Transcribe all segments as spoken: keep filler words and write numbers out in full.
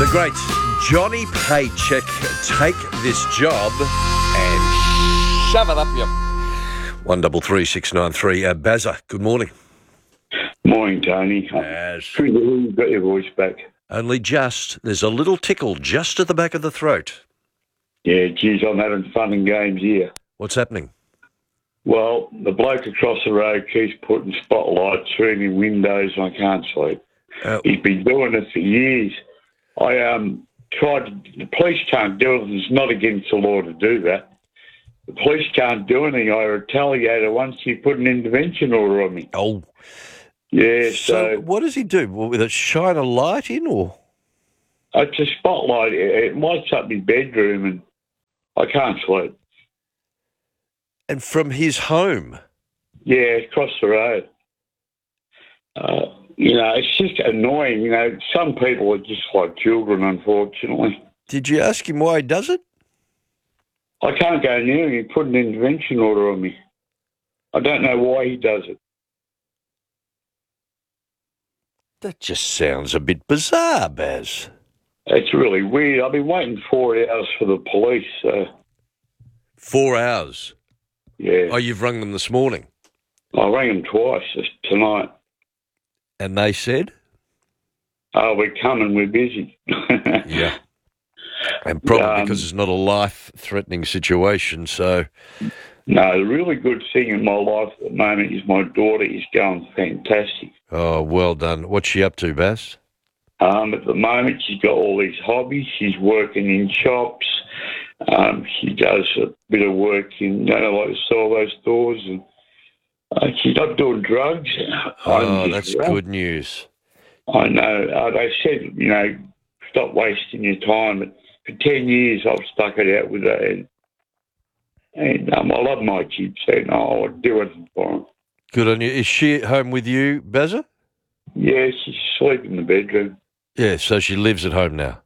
The great Johnny Paycheck, take this job and shove it up your... One double three six nine three. Uh, Bazza, good morning. Morning, Tony. Yes. Good to hear you've got your voice back. Only just. There's a little tickle just at the back of the throat. Yeah, geez, I'm having fun and games here. What's happening? Well, the bloke across the road keeps putting spotlights through my windows and I can't sleep. Uh, He's been doing it for years. I um tried to, the police can't do it. It's not against the law to do that. The police can't do anything. I retaliated once he put an intervention order on me. oh. Yeah, So, so, what does he do? Will it shine a light in or... it's a spotlight. It, it lights up my bedroom and I can't sleep. And from his home? Yeah, across the road. Uh, you know, it's just annoying. You know, some people are just like children, unfortunately. Did you ask him why he does it? I can't go near him. He put an intervention order on me. I don't know why he does it. That just sounds a bit bizarre, Baz. It's really weird. I've been waiting four hours for the police. So, Four hours. yeah. Oh, you've rung them this morning. I rang them twice this, tonight. And they said? Oh, we're coming. We're busy. Yeah. And probably Um, because it's not a life-threatening situation, so... No, the really good thing in my life at the moment is my daughter is going fantastic. Oh, well done. What's she up to, Baz? Um, at the moment, she's got all these hobbies. She's working in shops. Um, she does a bit of work in, you know, like sell those stores. And uh, she's not doing drugs. Oh, I'm that's just- good news. I know. Uh, they said, you know, stop wasting your time. But for ten years, I've stuck it out with her. And, and um, I love my kids, and I'll do anything for them. Good on you. Is she at home with you, Bazza? Yeah, she's asleep in the bedroom. Yeah, so she lives at home now.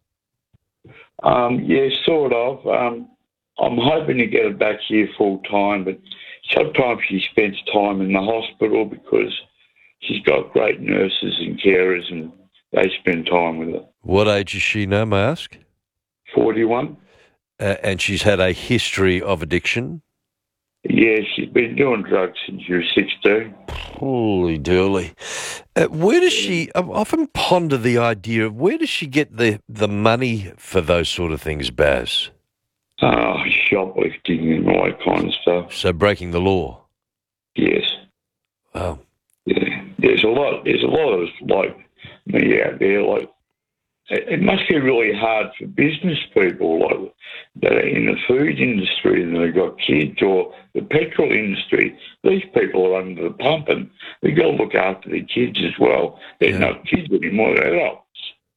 Um, yeah, sort of. Um, I'm hoping to get her back here full time, but sometimes she spends time in the hospital because she's got great nurses and carers and they spend time with her. What age is she now, may I ask? forty-one? Uh, and she's had a history of addiction? Yeah, she's been doing drugs since she was sixteen. Holy dooly. Uh, where does she... I often ponder the idea of where does she get the, the money for those sort of things, Baz? Oh, shoplifting and all that kind of stuff. So breaking the law? Yes. Wow. Yeah. There's a lot, there's a lot of, like, me out there, like, it it must be really hard for business people like that are in the food industry and they've got kids, or the petrol industry. These people are under the pump and they've got to look after their kids as well. They're Yeah. not kids anymore, they're adults.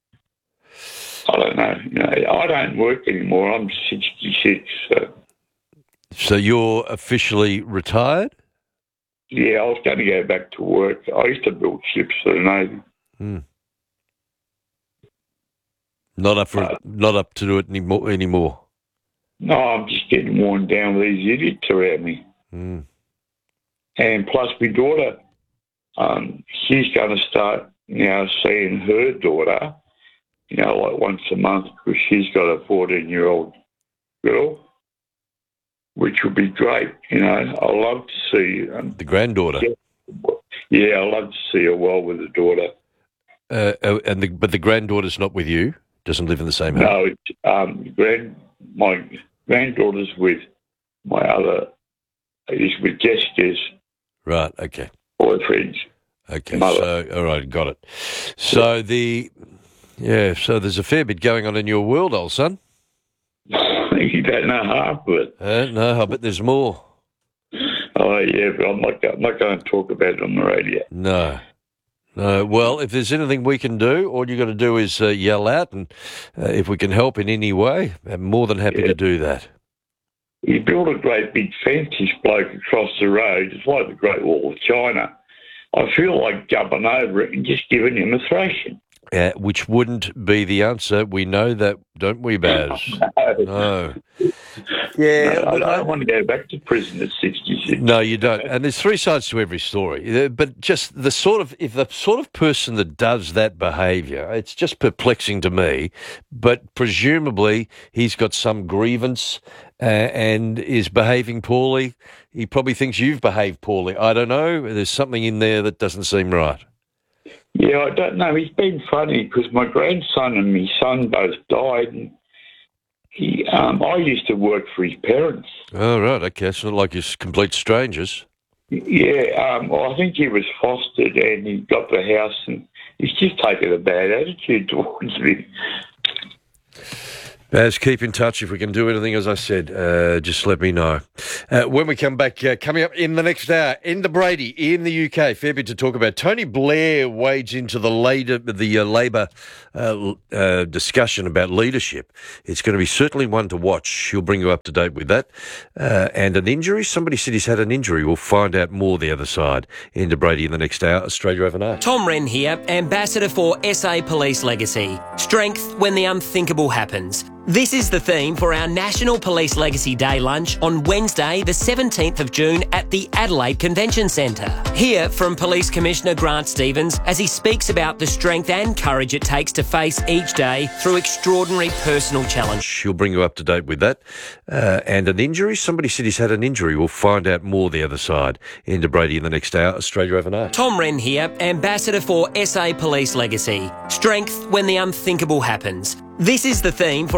I don't know. You know, I don't work anymore. I'm sixty-six. So, So you're officially retired? yeah, I was going to go back to work. I used to build ships for the Navy. Hmm. Not up for Uh, not up to do it anymore. anymore. No, I'm just getting worn down with these idiots around me. Mm. And plus, my daughter, um, she's going to start now seeing her daughter, you know, like once a month because she's got a fourteen-year-old girl, which would be great. You know, I love to see. Um, The granddaughter, yeah, I love to see her well with the daughter. uh, uh, and the, but the granddaughter's not with you. Doesn't live in the same house. No, it's, um, grand, my granddaughter's with my other, is with Jessica's Right. Okay. boyfriend's Okay. mother. So all right, got it. So the yeah. So there's a fair bit going on in your world, old son. You don't know half of it. Uh, no, I bet there's more. Oh, yeah, but I'm not, I'm not going to talk about it on the radio. No. No. Well, if there's anything we can do, all you got to do is uh, yell out, and uh, if we can help in any way, I'm more than happy Yeah. to do that. He built a great big fence, this bloke, across the road. It's like the Great Wall of China. I feel like jumping over it and just giving him a thrashing. Uh, which wouldn't be the answer. We know that, don't we, Baz? No. Yeah. No, I look, I- don't want to go back to prison at sixty-six. No, you don't. And there's three sides to every story. Uh, But just the sort of, if the sort of person that does that behaviour, it's just perplexing to me. But presumably he's got some grievance uh, and is behaving poorly. He probably thinks you've behaved poorly. I don't know. There's something in there that doesn't seem right. Yeah, I don't know. He's been funny because my grandson and my son both died. And he, um, I used to work for his parents. Oh, right. Okay. It's not like you're complete strangers. Yeah, um, well, I think he was fostered and he got the house and he's just taken a bad attitude towards me. Baz, keep in touch. If we can do anything, as I said, uh, just let me know. Uh, when we come back, uh, coming up in the next hour, Enda Brady in the U K. Fair bit to talk about. Tony Blair wades into the, later, the uh, Labor uh, uh, discussion about leadership. It's going to be certainly one to watch. She'll bring you up to date with that. Uh, and an injury. Somebody said he's had an injury. We'll find out more the other side. Enda Brady in the next hour. Australia Overnight. Tom Wren here, Ambassador for S A Police Legacy. Strength when the unthinkable happens. This is the theme for our National Police Legacy Day lunch on Wednesday, the seventeenth of June at the Adelaide Convention Centre. Hear from Police Commissioner Grant Stevens as he speaks about the strength and courage it takes to face each day through extraordinary personal challenge. She'll bring you up to date with that. Uh, and an injury. Somebody said he's had an injury. We'll find out more the other side. Enda Brady in the next hour. Australia Overnight. Tom Wren here, Ambassador for S A Police Legacy. Strength when the unthinkable happens. This is the theme for